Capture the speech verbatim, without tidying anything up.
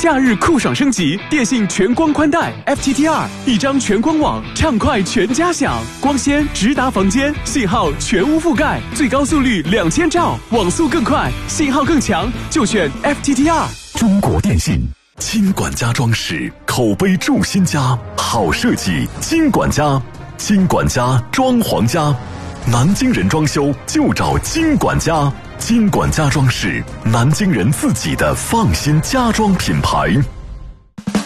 夏日酷爽升级，电信全光宽带 F T T 二，一张全光网，畅快全家享，光纤直达房间，信号全屋覆盖，最高速率两千兆，网速更快，信号更强，就选 F T T 二。 中国电信。金管家装饰，口碑筑新家，好设计金管家，金管家装潢家，南京人装修就找金管家，金管家装饰，南京人自己的放心家装品牌。